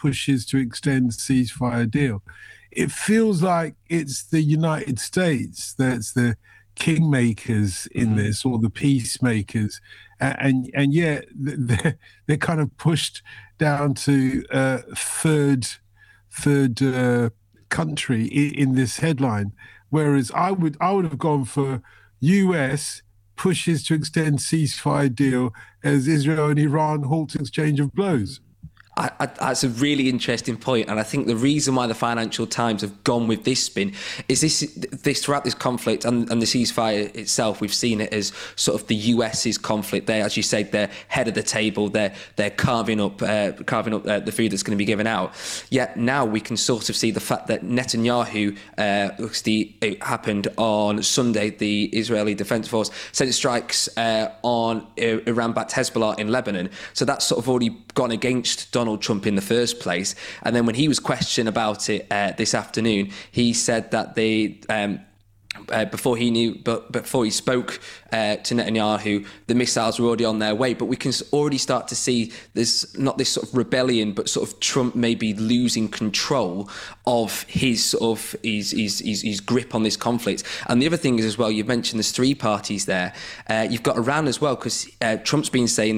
pushes to extend ceasefire deal. It feels like it's the United States that's the kingmakers in this, or the peacemakers, and yet they're kind of pushed down to third country in this headline. Whereas I would have gone for US pushes to extend ceasefire deal as Israel and Iran halt exchange of blows. That's a really interesting point, and I think the reason why the Financial Times have gone with this spin is this throughout this conflict and the ceasefire itself, we've seen it as sort of the US's conflict. They, as you said, they're head of the table. They're carving up the food that's going to be given out. Yet now we can sort of see the fact that Netanyahu, it happened on Sunday. The Israeli Defense Force sent strikes on Iran-backed Hezbollah in Lebanon. So that's sort of already gone against Donald Trump in the first place. And then when he was questioned about it this afternoon, he said that before he spoke to Netanyahu, the missiles were already on their way. But we can already start to see there's not this sort of rebellion, but sort of Trump maybe losing control of his grip on this conflict. And the other thing is as well, you mentioned there's three parties there. You've got Iran as well, because Trump's been saying